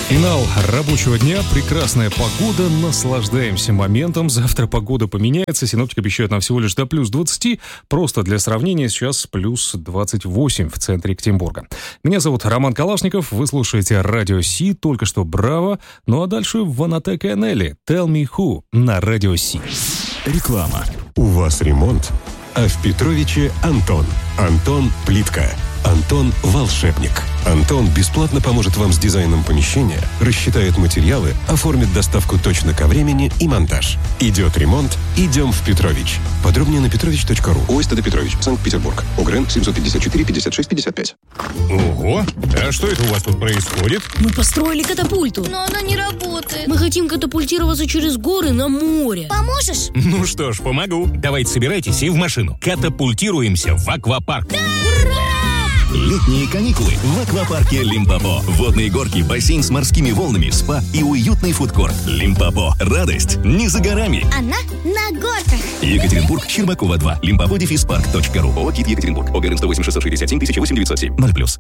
Финал рабочего дня, прекрасная погода, наслаждаемся моментом. Завтра погода поменяется, синоптик обещает нам всего лишь до плюс 20. Просто для сравнения сейчас плюс 28 в центре Екатеринбурга. Меня зовут Роман Калашников, вы слушаете Радио Си, только что Браво. Ну а дальше Ванатек и Нелли, Tell Me Who на Радио Си. Реклама. У вас ремонт? А в Петровиче Антон. Антон Плитка. Антон Волшебник. Антон бесплатно поможет вам с дизайном помещения, рассчитает материалы, оформит доставку точно ко времени и монтаж. Идет ремонт, идем в Петрович. Подробнее на petrovich.ru. ОСТД Петрович, Санкт-Петербург. ОГРН 754 56 55. Ого! А что это у вас тут происходит? Мы построили катапульту. Но она не работает. Мы хотим катапультироваться через горы на море. Поможешь? Ну что ж, помогу. Давайте собирайтесь и в машину. Катапультируемся в аквапарк. Летние каникулы в аквапарке Лимпопо. Водные горки, бассейн с морскими волнами, спа и уютный фудкорт. Лимпопо. Радость не за горами. Она на горках. Екатеринбург, Щербакова 2. Limpopo-park.ru. ООО «КИТ Екатеринбург». ОГРН 108 667 1008 907 0+.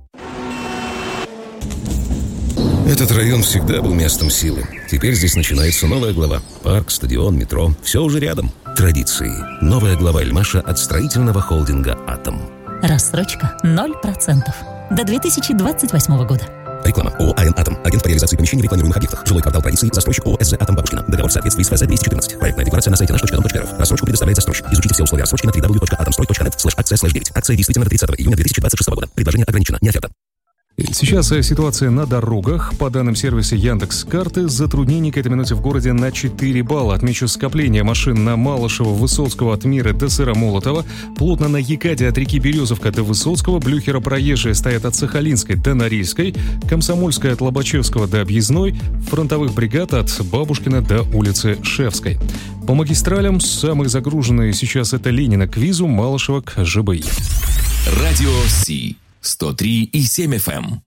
Этот район всегда был местом силы. Теперь здесь начинается новая глава. Парк, стадион, метро. Все уже рядом. Традиции. Новая глава Эльмаша от строительного холдинга «Атом». Рассрочка 0% до 2028 года. Реклама. ООО «АН Атом». Агент по реализации помещений в рекламируемых объектах. Жилой квартал традиции. Застройщик ООО СЗ «Атом Бабушкина». Договор в соответствии с ФЗ 214. Проектная декларация на сайте наш.дом.рф. Рассрочку предоставляет застройщик. Изучите все условия рассрочки на www.atomsтрой.net/акция/9. Акция действительно до 30 июня 2026 года. Предложение ограничено. Не оферта. Сейчас ситуация на дорогах. По данным сервиса Яндекс.Карты, затруднений к этой минуте в городе на 4 балла. Отмечу скопление машин на Малышева, Высоцкого от Мира до Сыромолотова. Плотно на Екаде от реки Березовка до Высоцкого. Блюхера проезжие стоят от Сахалинской до Норильской. Комсомольская от Лобачевского до Объездной. Фронтовых бригад от Бабушкина до улицы Шевской. По магистралям самые загруженные сейчас это Ленина к Визу, Малышева к ЖБИ. Радио Си. 103,7 FM.